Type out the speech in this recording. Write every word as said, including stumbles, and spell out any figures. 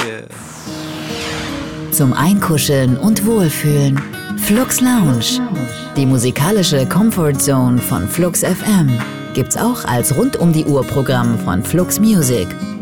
Yeah. Zum Einkuscheln und Wohlfühlen. Flux Lounge. Die musikalische Comfort Zone von Flux F M gibt's auch als rund um die Uhr Programm von Flux Music.